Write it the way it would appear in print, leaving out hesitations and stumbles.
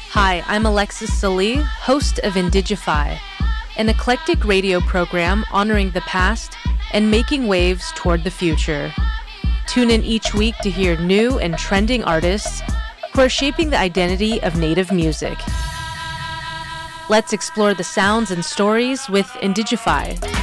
Hi, I'm Alexis Salee, host of Indigify, an eclectic radio program honoring the past and making waves toward the future. Tune in each week to hear new and trending artists who are shaping the identity of Native music. Let's explore the sounds and stories with Indigify.